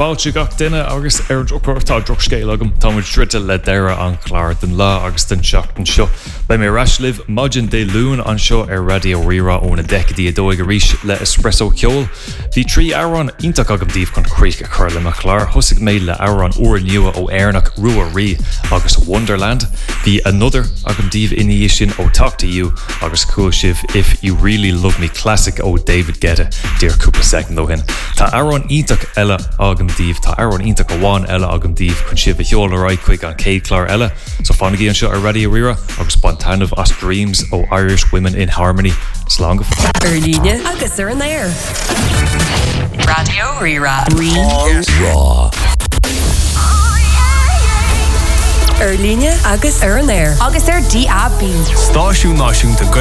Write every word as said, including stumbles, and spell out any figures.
fáilte gach duine agus ar drochtá drochcéil agam táid drite le deire an chláir den lá agus den seachtain seo. Bei mé reislih Maidin dé lún an seo ar radio rira óna decadí a dóig a ríis le espresso ceol. Bhí trí áran ionach agam díobh chun críoch a chur le a chláir, thosaigh mé le áran uair nua ó airnach Rua Rí agus Wonderland. Bhí another agam díobh iní sin ó Talk to You agus cool sibh If You Really Love Me classic ó David Guetta dear cúpla second ó hin. Tá áran ionach eile agam díobh, tá áran ionach amháin eile agam díobh chun sibh a cheolarráid chuig an céad chlár eile, so fánaí an seo ar radio rira agus Spontaneous Us Dreams ó Irish Women in Harmony. Slán go fá. Ar líne agus ar an air. Radio Rira. Raw. Ar líne agus ar an air. Agus ar D A B. Stáisiún náisiúnta go